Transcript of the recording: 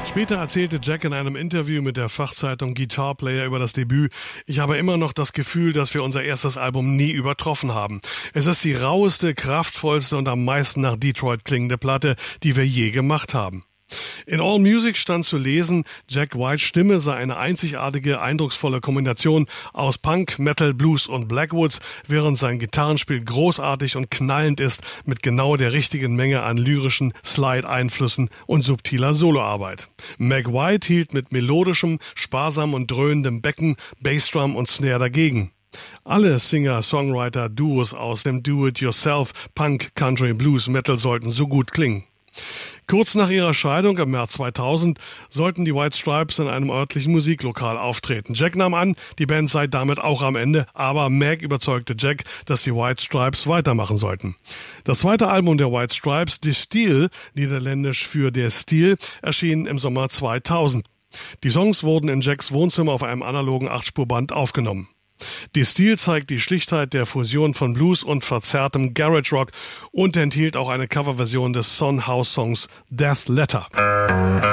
Später erzählte Jack in einem Interview mit der Fachzeitung Guitar Player über das Debüt: Ich habe immer noch das Gefühl, dass wir unser erstes Album nie übertroffen haben. Es ist die raueste, kraftvollste und am meisten nach Detroit klingende Platte, die wir je gemacht haben. In AllMusic stand zu lesen, Jack Whites Stimme sei eine einzigartige, eindrucksvolle Kombination aus Punk, Metal, Blues und Blackwoods, während sein Gitarrenspiel großartig und knallend ist, mit genau der richtigen Menge an lyrischen Slide-Einflüssen und subtiler Soloarbeit. Meg White hielt mit melodischem, sparsam und dröhnendem Becken, Bassdrum und Snare dagegen. Alle Singer-Songwriter-Duos aus dem Do-It-Yourself, Punk, Country, Blues, Metal sollten so gut klingen. Kurz nach ihrer Scheidung im März 2000 sollten die White Stripes in einem örtlichen Musiklokal auftreten. Jack nahm an, die Band sei damit auch am Ende, aber Meg überzeugte Jack, dass die White Stripes weitermachen sollten. Das zweite Album der White Stripes, Die Steel, niederländisch für der Stil, erschien im Sommer 2000. Die Songs wurden in Jacks Wohnzimmer auf einem analogen 8-Spur-Band aufgenommen. Die Stil zeigt die Schlichtheit der Fusion von Blues und verzerrtem Garage Rock und enthielt auch eine Coverversion des Son House Songs Death Letter.